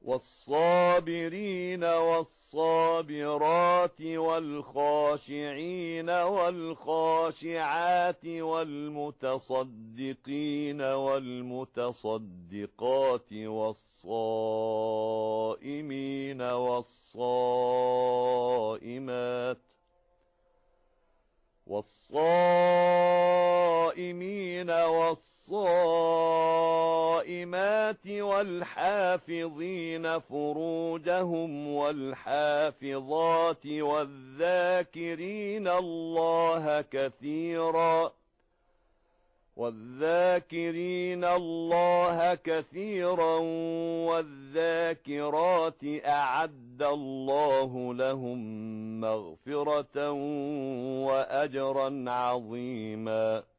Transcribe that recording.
والصابرين والصابرات والخاشعين والخاشعات والمتصدقين والمتصدقات والصائمين والصائمات والحافظين فروجهم والحافظات والذاكرين الله كثيرا والذاكرات أعد الله لهم مغفرة وأجرا عظيما.